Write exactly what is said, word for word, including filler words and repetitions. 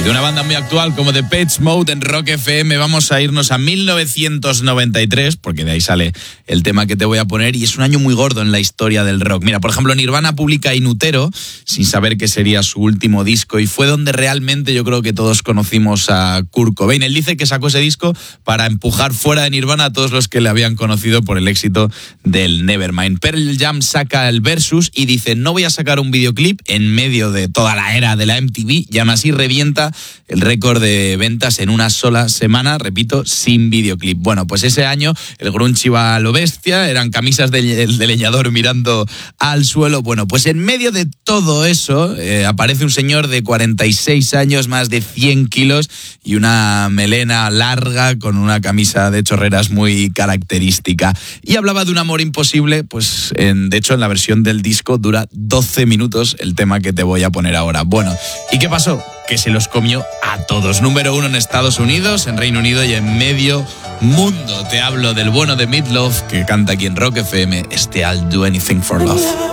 de una banda muy actual como Depeche Mode en Rock F M vamos a irnos a mil novecientos noventa y tres, porque de ahí sale el tema que te voy a poner, y es un año muy gordo en la historia del rock. Mira, por ejemplo, Nirvana publica Inutero sin saber que sería su último disco, y fue donde realmente yo creo que todos conocimos a Kurt Cobain. Él dice que sacó ese disco para empujar fuera de Nirvana a todos los que le habían conocido por el éxito del Nevermind. Pearl Jam saca el Versus y dice: no voy a sacar un videoclip en medio de toda la era de la M T V, y aún así revienta el récord de ventas en una sola semana, repito, sin videoclip. Bueno, pues ese año el grunge iba a lo bestia, eran camisas de, de leñador mirando al suelo. Bueno, pues en medio de todo eso eh, aparece un señor de cuarenta y seis años, más de cien kilos y una melena larga con una camisa de chorreras muy característica. Y hablaba de un amor imposible, pues en, de hecho en la versión del disco dura doce minutos el tema que te voy a poner ahora. Bueno, ¿y qué pasó? Que se los comió a todos. Número uno en Estados Unidos, en Reino Unido y en medio mundo. Te hablo del bueno de Meat Loaf, que canta aquí en Rock F M, este I'll Do Anything for Love.